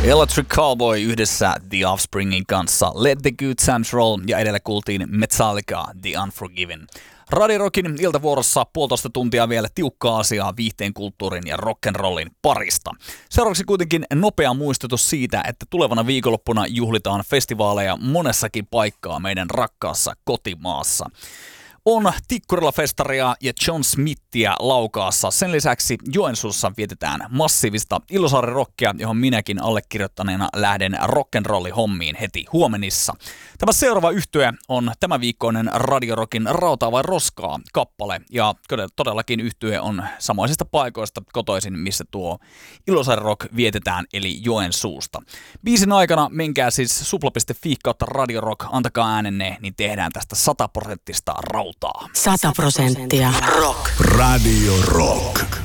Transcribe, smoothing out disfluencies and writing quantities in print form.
Electric Cowboy yhdessä The Offspringin kanssa Let the Good Times Roll ja edellä kuultiin Metallica The Unforgiven. Radio Rockin iltavuorossa 1,5 tuntia vielä tiukkaa asiaa viihteen, kulttuurin ja rock'n'rollin parista. Seuraavaksi kuitenkin nopea muistutus siitä, että tulevana viikonloppuna juhlitaan festivaaleja monessakin paikkaa meidän rakkaassa kotimaassa. On Tikkurila-festaria ja John Smithia Laukaassa. Sen lisäksi Joensuussa vietetään massiivista Ilosaari-rockia, johon minäkin allekirjoittaneena lähden rock'n'rolli-hommiin heti huomenissa. Tämä seuraava yhtye on tämänviikkoinen Radio Rockin Rautaa vai Roskaa -kappale. Ja todellakin yhtye on samaisista paikoista kotoisin, missä tuo Ilosaari-rock vietetään, eli Joensuusta. Biisin aikana menkää siis supla.fi/Radio Rock, antakaa äänenne, niin tehdään tästä 100% rautaa. 100% rock. Radio Rock.